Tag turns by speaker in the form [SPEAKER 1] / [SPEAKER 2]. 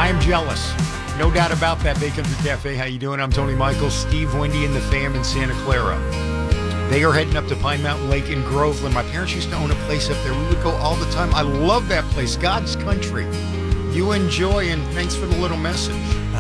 [SPEAKER 1] I am jealous. No doubt about that. Bacon Country Cafe. How you doing? I'm Tony Michaels, Steve, Wendy, and the fam in Santa Clara. They are heading up to Pine Mountain Lake in Groveland. My parents used to own a place up there. We would go all the time. I love that place. God's country. You enjoy, and thanks for the little message.